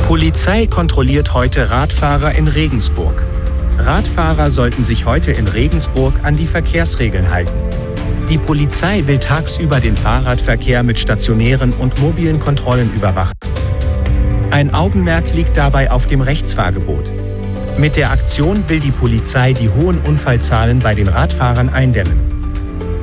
Polizei kontrolliert heute Radfahrer in Regensburg. Radfahrer sollten sich heute in Regensburg an die Verkehrsregeln halten. Die Polizei will tagsüber den Fahrradverkehr mit stationären und mobilen Kontrollen überwachen. Ein Augenmerk liegt dabei auf dem Rechtsfahrgebot. Mit der Aktion will die Polizei die hohen Unfallzahlen bei den Radfahrern eindämmen.